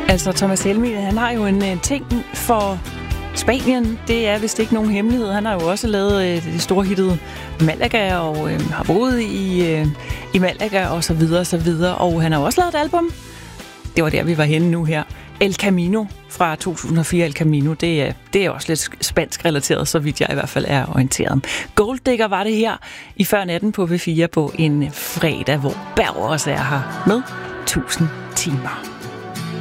Altså, Thomas Helmig, han har jo en ting for Spanien. Det er vist ikke nogen hemmelighed. Han har jo også lavet det store hittet Malaga, og har boet i Malaga, og så videre, og så videre. Og han har også lavet et album. Det var der, vi var henne nu her. El Camino fra 2004. El Camino, det er også lidt spansk relateret, så vidt jeg i hvert fald er orienteret. Gold Digger var det her i Før Natten på V4 på en fredag, hvor Berg også er her med 1000 timer.